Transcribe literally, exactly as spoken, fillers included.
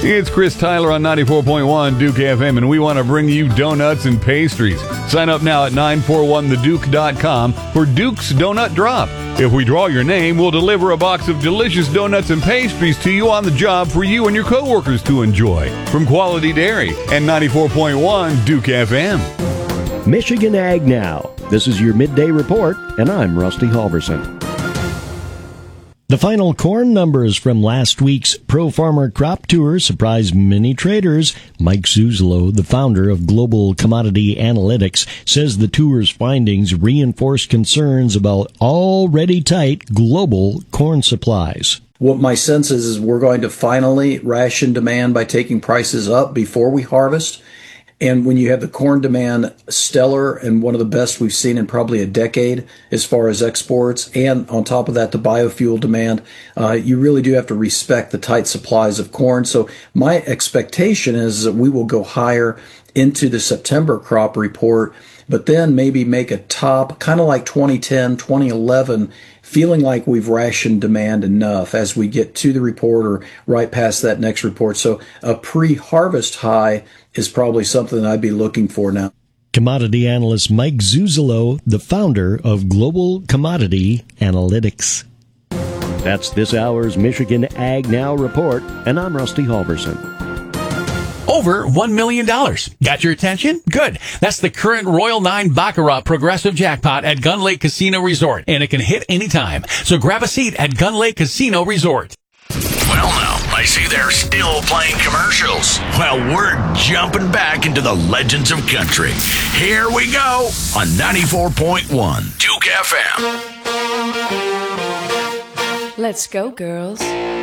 It's Chris Tyler on ninety-four point one Duke F M, and we want to bring you donuts and pastries. Sign up now at nine four one the duke dot com for Duke's Donut Drop. If we draw your name, we'll deliver a box of delicious donuts and pastries to you on the job for you and your coworkers to enjoy. From Quality Dairy and ninety-four point one Duke F M. Michigan Ag Now. This is your midday report, and I'm Rusty Halverson. The final corn numbers from last week's Pro Farmer Crop Tour surprised many traders. Mike Zuzolo, the founder of Global Commodity Analytics, says the tour's findings reinforce concerns about already tight global corn supplies. What my sense is, is we're going to finally ration demand by taking prices up before we harvest. And when you have the corn demand stellar and one of the best we've seen in probably a decade as far as exports, and on top of that, the biofuel demand, uh, you really do have to respect the tight supplies of corn. So my expectation is that we will go higher into the September crop report, but then maybe make a top, kind of like twenty ten, twenty eleven, feeling like we've rationed demand enough as we get to the report or right past that next report. So a pre-harvest high is probably something I'd be looking for now. Commodity analyst Mike Zuzolo, the founder of Global Commodity Analytics. That's this hour's Michigan Ag Now report, and I'm Rusty Halverson. Over one million dollars. Got your attention? Good. That's the current Royal nine Baccarat Progressive Jackpot at Gun Lake Casino Resort, and it can hit anytime. So grab a seat at Gun Lake Casino Resort. Well, now, I see they're still playing commercials. Well, we're jumping back into the legends of country. Here we go on ninety-four point one Duke F M. Let's go, girls.